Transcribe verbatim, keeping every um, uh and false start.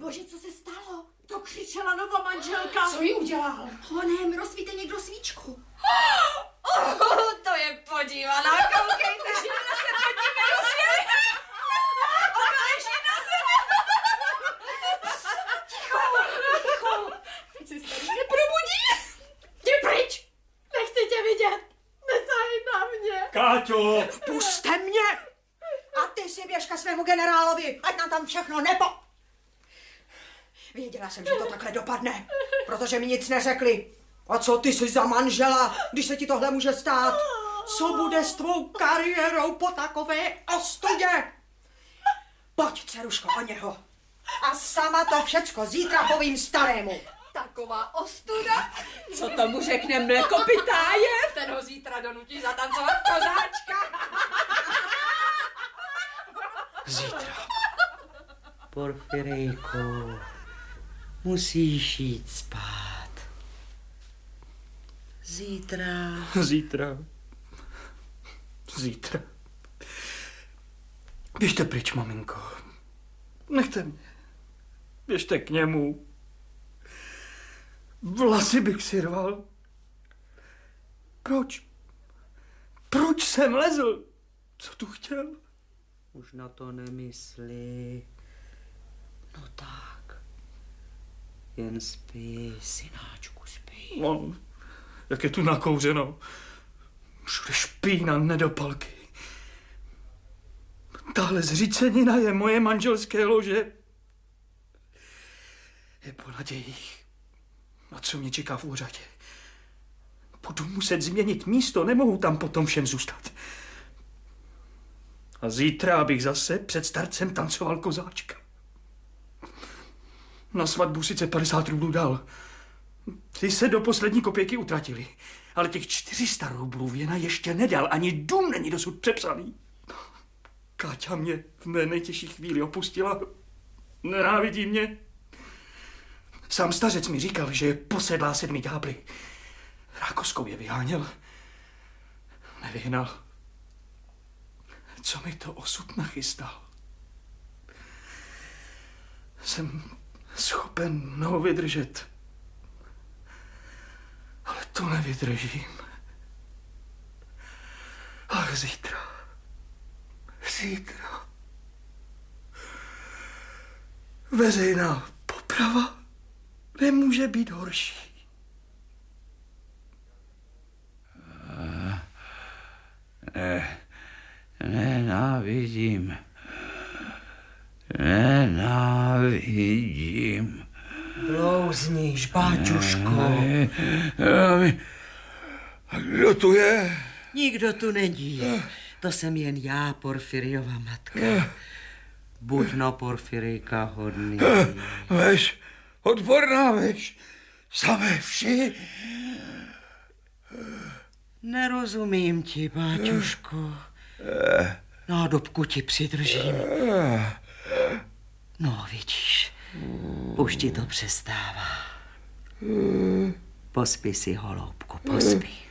bože, co se stalo? To křičela nová manželka. Co jí udělal? Honem, rozsvíte někdo svíčku. Oh, to je podívaná, koukejte, že na se pod nimi rozjeli. Ona leží na zemi. Ticho, ticho. Ať se tady neprobudí. Jdi pryč. Nechci tě vidět. Nesahej na mě. Káťo! Puste mě! A ty si běž ke svému generálovi, ať nám tam všechno nepo... Věděla jsem, že to takhle dopadne, protože mi nic neřekli. A co ty jsi za manžela, když se ti tohle může stát? Co bude s tvou kariérou po takové ostudě? Pojď, dceruško, o něho. A sama to všecko zítra povím starému. Taková ostuda. Co tomu řekne mlekopitájev? Ten ho zítra donutí zatancovat kozáčka. Zítra. Porfirejku, musíš jít spát. Zítra. Zítra. Zítra. Běžte pryč, maminko. Nechte mě. Běžte k němu. Vlasy bych si rval. Proč? Proč jsem lezl? Co tu chtěl? Už na to nemysli. No tak. Jen spí, synáčku, spí. On, jak je tu nakouřeno. Všude špína, nedopalky. Tahle zřícenina je moje manželské lože. Je po nadějích. A co mě čeká v úřadě? Budu muset změnit místo, nemohu tam potom všem zůstat. A zítra bych zase před starcem tancoval kozáčka. Na svatbu sice padesát rublů dal. Ty se do poslední kopěky utratili. Ale těch čtyři sta rublů Věna ještě nedal. Ani dům není dosud přepsaný. Káťa mě v mé nejtěžší chvíli opustila. Nenávidí mě. Sám stařec mi říkal, že je posedlá sedmi ďábly. Rákoskou je vyháněl. Nevyhnal. Co mi to osud nachystal? Jsem schopen mnoho vydržet. Ale to nevydržím. Ach, zítra. Zítra. Veřejná poprava nemůže být horší. Ne, nenávidím. Nenávidím. Blouzníš, báťuško. A kdo tu je? Nikdo tu není. To jsem jen já, Porfiriova matka. Buď no, Porfirijka, hodný. Veš, odporná veš, samé vši. Nerozumím ti, báťuško. Nádobku ti přidržím. No, vidíš, už ti to přestává. Pospí si, holoubku, pospí.